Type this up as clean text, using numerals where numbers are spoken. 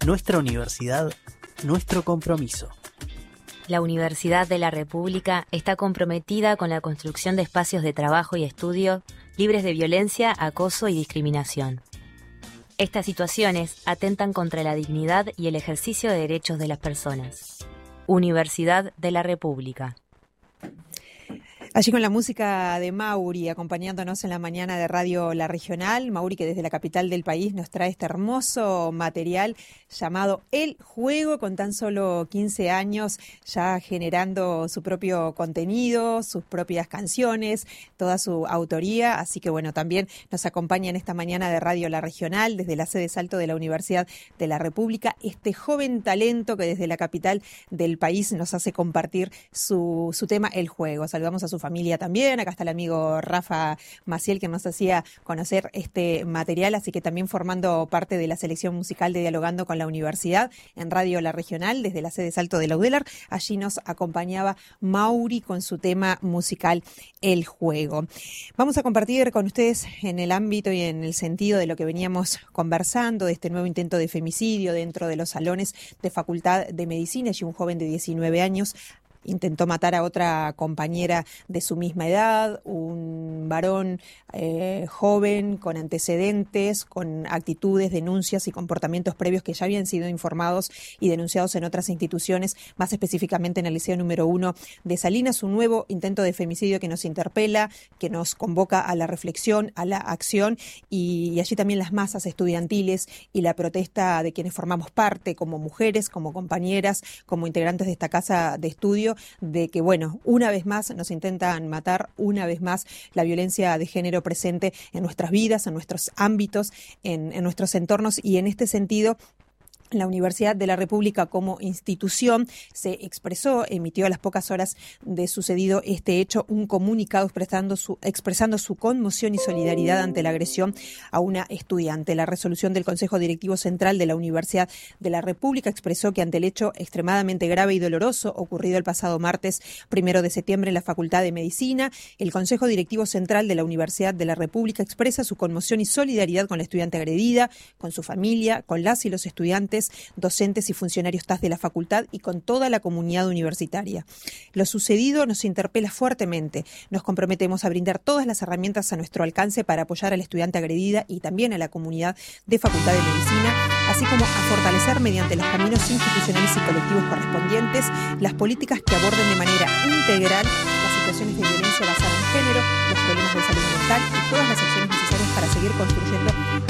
Nuestra universidad, nuestro compromiso. La Universidad de la República está comprometida con la construcción de espacios de trabajo y estudio libres de violencia, acoso y discriminación. Estas situaciones atentan contra la dignidad y el ejercicio de derechos de las personas. Universidad de la República. Allí con la música de Mauri, acompañándonos en la mañana de Radio La Regional. Mauri, que desde la capital del país nos trae este hermoso material llamado El Juego, con tan solo 15 años, ya generando su propio contenido, sus propias canciones, toda su autoría. Así que bueno, también nos acompaña en esta mañana de Radio La Regional, desde la sede Salto de la Universidad de la República, este joven talento que desde la capital del país nos hace compartir su tema El Juego. Saludamos a su familia también. Acá está el amigo Rafa Maciel, que nos hacía conocer este material, así que también formando parte de la selección musical de Dialogando con la Universidad en Radio La Regional, desde la sede Salto de la UDELAR. Allí nos acompañaba Mauri con su tema musical El Juego. Vamos a compartir con ustedes en el ámbito y en el sentido de lo que veníamos conversando, de este nuevo intento de femicidio dentro de los salones de Facultad de Medicina. Y un joven de 19 años intentó matar a otra compañera de su misma edad, un varón joven con antecedentes, con actitudes, denuncias y comportamientos previos que ya habían sido informados y denunciados en otras instituciones, más específicamente en el Liceo número 1 de Salinas. Un nuevo intento de femicidio que nos interpela, que nos convoca a la reflexión, a la acción, y allí también las masas estudiantiles y la protesta de quienes formamos parte como mujeres, como compañeras, como integrantes de esta casa de estudio, de que, bueno, una vez más nos intentan matar, una vez más la violencia de género presente en nuestras vidas, en nuestros ámbitos, en nuestros entornos, y en este sentido la Universidad de la República como institución se expresó, emitió a las pocas horas de sucedido este hecho un comunicado expresando su conmoción y solidaridad ante la agresión a una estudiante. La resolución del Consejo Directivo Central de la Universidad de la República expresó que ante el hecho extremadamente grave y doloroso ocurrido el pasado martes 1 de septiembre en la Facultad de Medicina, el Consejo Directivo Central de la Universidad de la República expresa su conmoción y solidaridad con la estudiante agredida, con su familia, con las y los estudiantes, docentes y funcionarios TAS de la facultad y con toda la comunidad universitaria. Lo sucedido nos interpela fuertemente. Nos comprometemos a brindar todas las herramientas a nuestro alcance para apoyar a la estudiante agredida y también a la comunidad de Facultad de Medicina, así como a fortalecer mediante los caminos institucionales y colectivos correspondientes las políticas que aborden de manera integral las situaciones de violencia basada en género, los problemas de salud mental y todas las acciones necesarias para seguir construyendo